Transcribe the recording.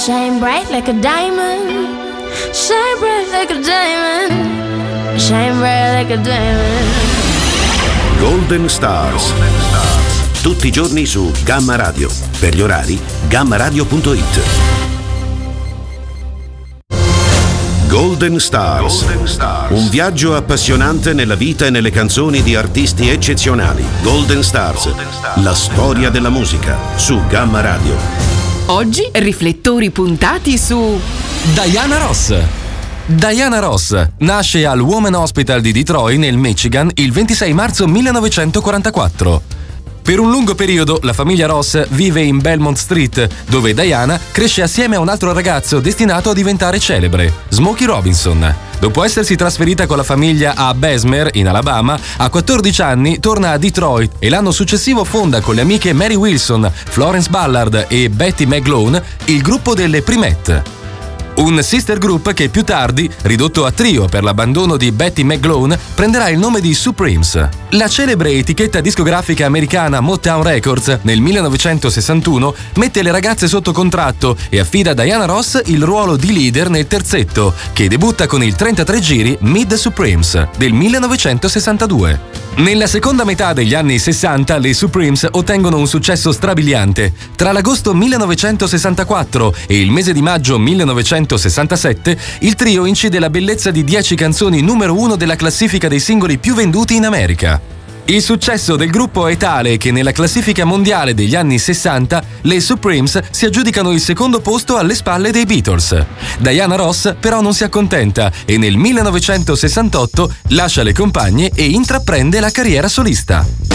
Shine bright like a diamond. Shine bright like a diamond. Shine bright like a diamond. Golden Stars. Tutti i giorni su Gamma Radio. Per gli orari, gammaradio.it. Golden Stars. Un viaggio appassionante nella vita e nelle canzoni di artisti eccezionali. Golden Stars. La storia della musica su Gamma Radio. Oggi riflettori puntati su Diana Ross. Diana Ross nasce al Women Hospital di Detroit, nel Michigan, il 26 marzo 1944. Per un lungo periodo la famiglia Ross vive in Belmont Street, dove Diana cresce assieme a un altro ragazzo destinato a diventare celebre, Smokey Robinson. Dopo essersi trasferita con la famiglia a Bessemer, in Alabama, a 14 anni torna a Detroit e l'anno successivo fonda con le amiche Mary Wilson, Florence Ballard e Betty McGloin il gruppo delle Primette. Un sister group che più tardi, ridotto a trio per l'abbandono di Betty McGloin, prenderà il nome di Supremes. La celebre etichetta discografica americana Motown Records nel 1961 mette le ragazze sotto contratto e affida a Diana Ross il ruolo di leader nel terzetto, che debutta con il 33 giri Meet the Supremes del 1962. Nella seconda metà degli anni 60 le Supremes ottengono un successo strabiliante. Tra l'agosto 1964 e il mese di maggio 1967 il trio incide la bellezza di 10 canzoni numero 1 della classifica dei singoli più venduti in America. Il successo del gruppo è tale che nella classifica mondiale degli anni 60 le Supremes si aggiudicano il secondo posto alle spalle dei Beatles. Diana Ross però non si accontenta e nel 1968 lascia le compagne e intraprende la carriera solista.